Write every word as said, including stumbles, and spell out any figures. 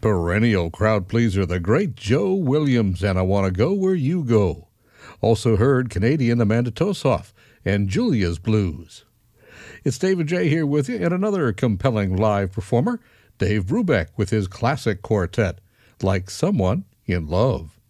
perennial crowd pleaser, the great Joe Williams, and I Want to Go Where You Go. Also heard Canadian Amanda Tosoff and Julia's Blues. It's David J. here with you, and another compelling live performer, Dave Brubeck, with his classic quartet, Like Someone in Love.